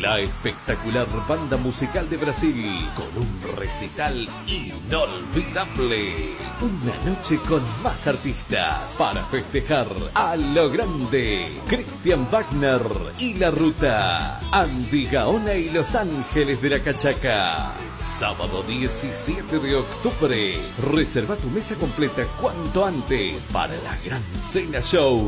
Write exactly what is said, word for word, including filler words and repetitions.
La espectacular banda musical de Brasil con un recital inolvidable. Una noche con más artistas para festejar a lo grande. Cristian Wagner y La Ruta. Andy Gaona y Los Ángeles de la Cachaca. Sábado diecisiete de octubre. Reserva tu mesa completa cuanto antes para la gran cena show.